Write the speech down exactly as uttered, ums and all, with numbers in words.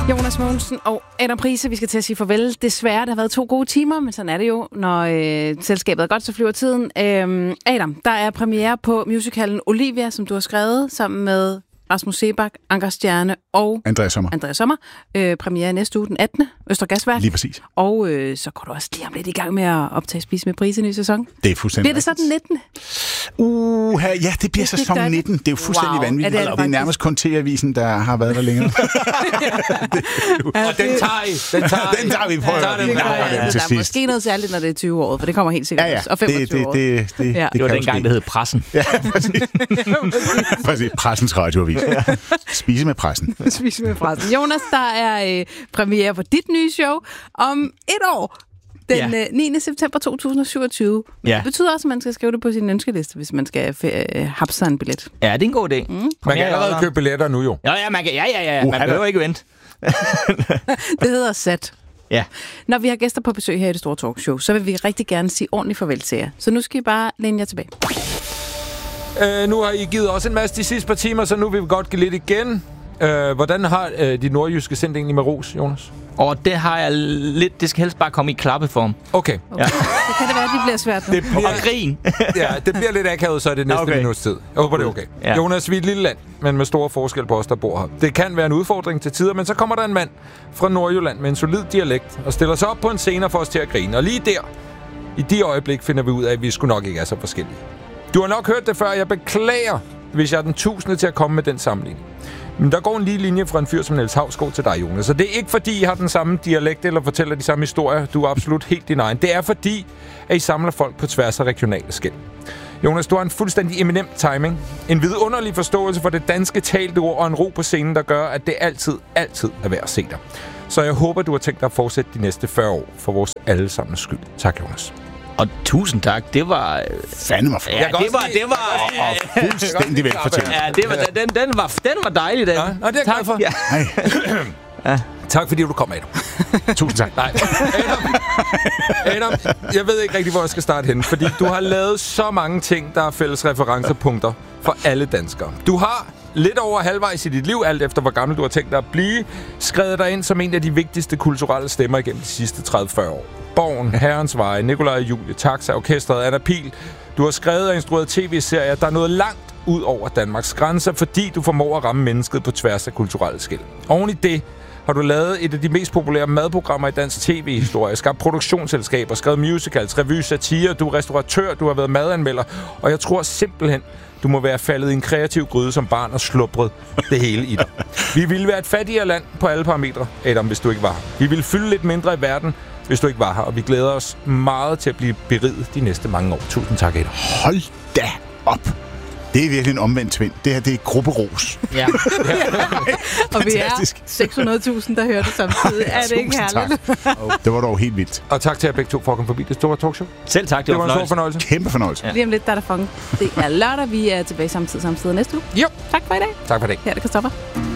Jonas Mogensen og Adam Price, vi skal til at sige farvel. Desværre, det har været to gode timer, men sådan er det jo, når øh, selskabet er godt, så flyver tiden. Øhm, Adam, der er premiere på musicalen Olivia, som du har skrevet sammen med Rasmus Seebach, Anker Stjerne og Andreas Sommer. Andreas Sommer. Øh, premiere næste uge den attende Østre Gasværk. Lige præcis. Og øh, så går du også lige om lidt i gang med at optage Spise med Price i ny sæson. Det er fuldstændig. Bliver det så den nittende Uh, ja, det bliver det sæson nitten. Det er jo fuldstændig wow. vanvittigt. Er det, det, det er nærmest kun T-avisen, der har været der længere. det, og den tager I. Den tager, den tager vi. Prøv at det, det, det, der er måske noget særligt, når det er tyve år, for det kommer helt sikkert. Ja, ja. Og femogtyve det, år. Det, det, det, ja. det, det var dengang, det hed Pressen. Ja, præcis. præcis. Pressens radioavis. Ja. Spise med pressen. Spise med pressen. Jonas, der er øh, premiere på dit nye show om et år. Den ja. øh, niende september to tusind syvogtyve. Men ja. det betyder også, at man skal skrive det på sin ønskeliste, hvis man skal øh, hapse sig en billet. Ja, det er en god idé. Mm. Man kan allerede købe billetter nu jo. Ja, ja, man kan, ja, ja, ja. Man uh, behøver ikke vente. Det hedder sat. Ja. Når vi har gæster på besøg her i det store talkshow, så vil vi rigtig gerne sige ordentligt farvel til jer. Så nu skal I bare læne jer tilbage. Øh, nu har I givet os en masse de sidste par timer, så nu vil vi godt give lidt igen. Øh, hvordan har øh, de nordjyske sendt egentlig med ros, Jonas? Og det har jeg lidt... Det skal helst bare komme i klappeform. Okay. okay. Ja. Så kan det være, at det bliver svært nu. Det bliver, og grin. Ja, det bliver lidt akavet, så er det næste okay. minuts tid. Jeg håber, det er okay. Ja. Jonas, vi er et lille land, men med store forskel på os, der bor her. Det kan være en udfordring til tider, men så kommer der en mand fra Nordjylland med en solid dialekt og stiller sig op på en scene og får os til at grine. Og lige der, i de øjeblik, finder vi ud af, at vi sgu nok ikke er så forskellige. Du har nok hørt det før. Jeg beklager, hvis jeg er den tusinde til at komme med den sammenligning. Men der går en lige linje fra en fyr som Niels Hausgaard til dig, Jonas. Så det er ikke fordi, I har den samme dialekt eller fortæller de samme historier. Du er absolut helt din egen. Det er fordi, at I samler folk på tværs af regionale skel. Jonas, du har en fuldstændig eminent timing. En vidunderlig forståelse for det danske talte ord og en ro på scenen, der gør, at det altid, altid er værd at se dig. Så jeg håber, du har tænkt dig at fortsætte de næste fyrre år for vores allesammens skyld. Tak, Jonas. Og tusind tak. Det var... Fandme for. Ja, det var... Det var ja, fuldstændig velfortalt. Ja, det var, den, den, var, den var dejlig, den. Ja, og det er jeg glad for. Ja. Ja. Tak, fordi du kom, Adam. Tusind tak. Nej. Adam, Adam, jeg ved ikke rigtig, hvor jeg skal starte henne, fordi du har lavet så mange ting, der er fælles referencepunkter for alle danskere. Du har lidt over halvvejs i dit liv, alt efter hvor gammel du har tænkt dig at blive, skrevet dig ind som en af de vigtigste kulturelle stemmer igennem de sidste tredive til fyrre år. Borgen, Herrens Veje, Nikolaj og Julie, Taxa, Orkestret, Anna Pihl. Du har skrevet og instrueret tv-serier, der er noget langt ud over Danmarks grænser, fordi du formår at ramme mennesket på tværs af kulturelle skel. Oven i det har du lavet et af de mest populære madprogrammer i dansk tv-historie, skabt produktionsselskaber, skrevet musicals, revy, satire, du er restauratør, du har været madanmelder, og jeg tror simpelthen, du må være faldet i en kreativ gryde som barn og slubret det hele i dig. Vi ville være et fattigere land på alle parametre, Adam, hvis du ikke var her. Vi ville fylde lidt mindre i verden, hvis du ikke var her, og vi glæder os meget til at blive beriget de næste mange år. Tusind tak, Adam. Hold da op. Det er virkelig en omvendt tvind. Det her, det er grupperos. Ja. Og vi er seks hundrede tusind, der hører det samtidig. Er det ikke herligt? Oh, det var dog helt vildt. Og tak til jer begge to for at komme forbi det store talkshow. Selv tak, det, det var, var en stor fornøjelse. Kæmpe fornøjelse. Ja. Lige om lidt, der er der fanget. Det er lørdag. Vi er tilbage samtidig samtidig næste uge. Jo. Tak for i dag. Tak for i dag. Her er det Christoffer.